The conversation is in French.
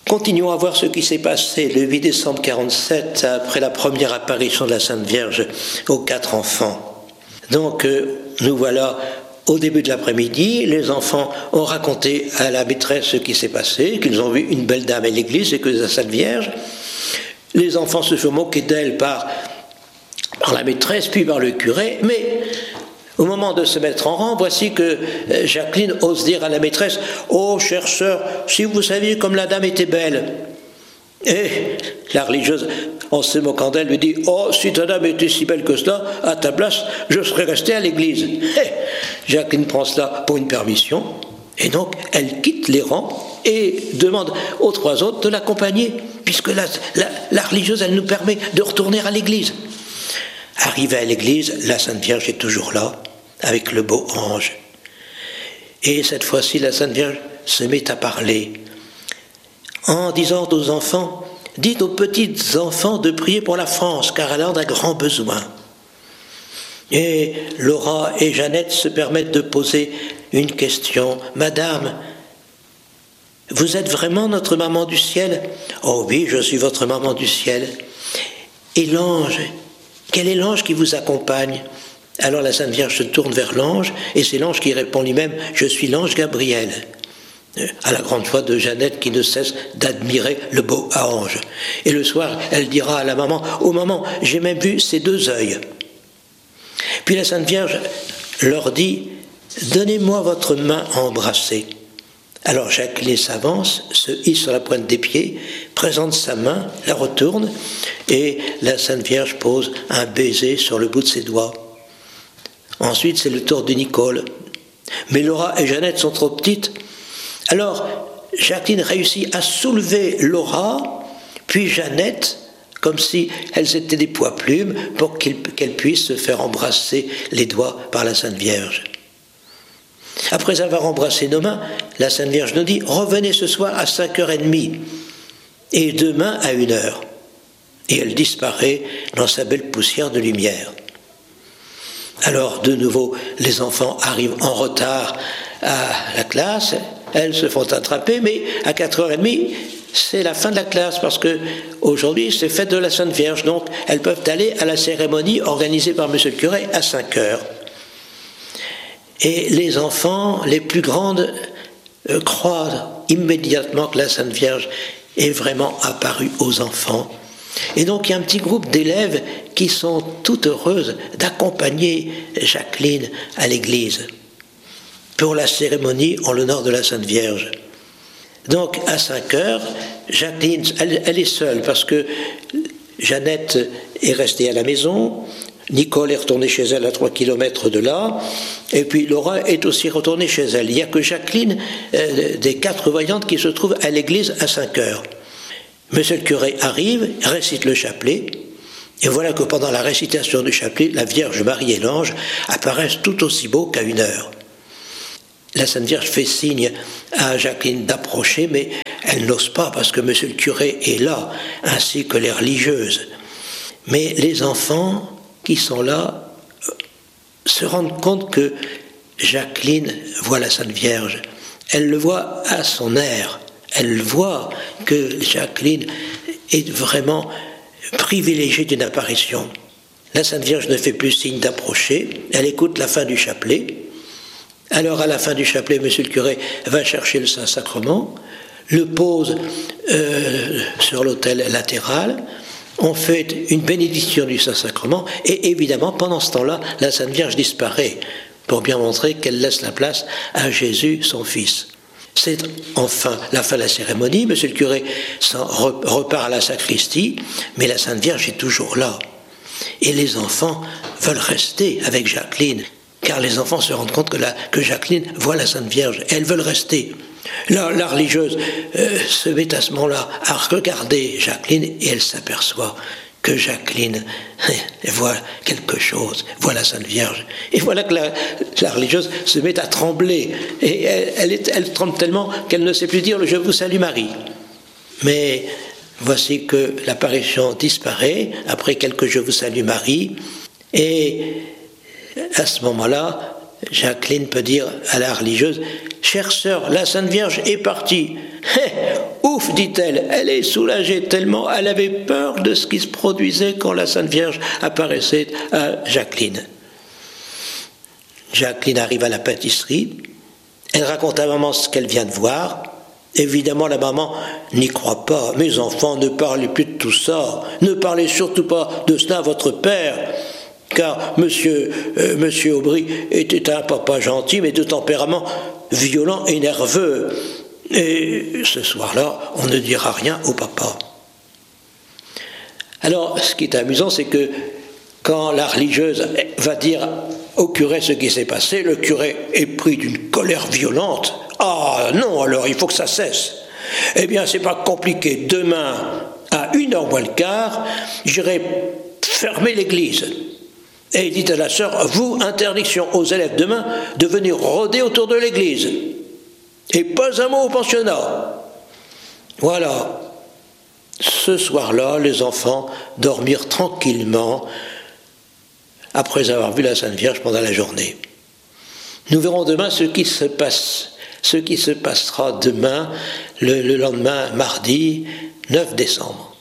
Continuons à voir ce qui s'est passé le 8 décembre 1947, après la première apparition de la Sainte Vierge aux 4 enfants. Donc, nous voilà au début de l'après-midi. Les enfants ont raconté à la maîtresse ce qui s'est passé, qu'ils ont vu une belle dame à l'église et que la Sainte Vierge. Les enfants se sont moqués d'elle par la maîtresse, puis par le curé, mais au moment de se mettre en rang, voici que Jacqueline ose dire à la maîtresse « Oh, chère sœur, si vous saviez comme la dame était belle !» Et la religieuse, en se moquant d'elle, lui dit « Oh, si ta dame était si belle que cela, à ta place, je serais restée à l'église. » Et Jacqueline prend cela pour une permission, et donc elle quitte les rangs et demande aux 3 autres de l'accompagner, puisque la religieuse, elle nous permet de retourner à l'église. Arrivée à l'église, la Sainte Vierge est toujours là, avec le beau ange. Et cette fois-ci, la Sainte Vierge se met à parler, en disant aux enfants, dites aux petits enfants de prier pour la France, car elle en a grand besoin. Et Laura et Jeannette se permettent de poser une question. Madame, vous êtes vraiment notre maman du ciel? Oh oui, je suis votre maman du ciel. Et l'ange, quel est l'ange qui vous accompagne? Alors la Sainte Vierge se tourne vers l'ange, et c'est l'ange qui répond lui-même, je suis l'ange Gabriel. À la grande joie de Jeannette qui ne cesse d'admirer le beau ange. Et le soir, elle dira à la maman, oh maman, j'ai même vu ses 2 œils. Puis la Sainte Vierge leur dit, donnez-moi votre main à embrasser. Alors Jacqueline s'avance, se hisse sur la pointe des pieds, présente sa main, la retourne, et la Sainte Vierge pose un baiser sur le bout de ses doigts. Ensuite, c'est le tour de Nicole. Mais Laura et Jeannette sont trop petites. Alors, Jacqueline réussit à soulever Laura, puis Jeannette, comme si elles étaient des poids-plumes, pour qu'elles puissent se faire embrasser les doigts par la Sainte Vierge. Après avoir embrassé nos mains, la Sainte Vierge nous dit « Revenez ce soir à 5h30 et demain à 1h. » Et elle disparaît dans sa belle poussière de lumière. Alors, de nouveau, les enfants arrivent en retard à la classe, elles se font attraper, mais à 4h30, c'est la fin de la classe, parce que aujourd'hui c'est fête de la Sainte Vierge, donc elles peuvent aller à la cérémonie organisée par monsieur le curé à 5h. Et les enfants, les plus grandes, croient immédiatement que la Sainte Vierge est vraiment apparue aux enfants. Et donc il y a un petit groupe d'élèves qui sont toutes heureuses d'accompagner Jacqueline à l'église pour la cérémonie en l'honneur de la Sainte Vierge. Donc à 5h, Jacqueline, elle est seule parce que Jeannette est restée à la maison, Nicole est retournée chez elle à 3 km de là, et puis Laura est aussi retournée chez elle. Il n'y a que Jacqueline, des 4 voyantes, qui se trouve à l'église à 5h. Monsieur le curé arrive, récite le chapelet, et voilà que pendant la récitation du chapelet, la Vierge Marie et l'ange apparaissent tout aussi beaux qu'à 1h. La Sainte Vierge fait signe à Jacqueline d'approcher, mais elle n'ose pas parce que monsieur le curé est là, ainsi que les religieuses. Mais les enfants qui sont là se rendent compte que Jacqueline voit la Sainte Vierge. Elle le voit à son air. Elle voit que Jacqueline est vraiment privilégiée d'une apparition. La Sainte Vierge ne fait plus signe d'approcher. Elle écoute la fin du chapelet. Alors, à la fin du chapelet, monsieur le curé va chercher le Saint-Sacrement, le pose sur l'autel latéral, on fait une bénédiction du Saint-Sacrement, et évidemment, pendant ce temps-là, la Sainte Vierge disparaît, pour bien montrer qu'elle laisse la place à Jésus, son Fils. C'est enfin la fin de la cérémonie, monsieur le curé repart à la sacristie, mais la Sainte Vierge est toujours là. Et les enfants veulent rester avec Jacqueline, car les enfants se rendent compte que Jacqueline voit la Sainte Vierge, et elles veulent rester. La religieuse se met à ce moment-là à regarder Jacqueline, et elle s'aperçoit que Jacqueline voit quelque chose, voit la Sainte Vierge. Et voilà que la religieuse se met à trembler, et elle tremble tellement qu'elle ne sait plus dire le « Je vous salue Marie ». Mais voici que l'apparition disparaît, après quelques « Je vous salue Marie », et à ce moment-là, Jacqueline peut dire à la religieuse, « Chère sœur, la Sainte Vierge est partie. » Ouf, dit-elle, elle est soulagée tellement elle avait peur de ce qui se produisait quand la Sainte Vierge apparaissait à Jacqueline. Jacqueline arrive à la pâtisserie, elle raconte à maman ce qu'elle vient de voir. Évidemment, la maman n'y croit pas. « Mes enfants, ne parlez plus de tout ça, ne parlez surtout pas de cela à votre père. » Car monsieur Aubry était un papa gentil, mais de tempérament violent et nerveux. Et ce soir-là, on ne dira rien au papa. Alors, ce qui est amusant, c'est que quand la religieuse va dire au curé ce qui s'est passé, le curé est pris d'une colère violente. « Ah non, alors il faut que ça cesse. Eh bien, c'est pas compliqué. Demain, à 1h moins le quart, j'irai fermer l'église. » Et il dit à la sœur, « Vous, interdiction aux élèves demain de venir rôder autour de l'église. Et pas un mot au pensionnat. » Voilà. Ce soir-là, les enfants dormirent tranquillement après avoir vu la Sainte Vierge pendant la journée. Nous verrons demain ce qui se passera demain, le lendemain, mardi 9 décembre.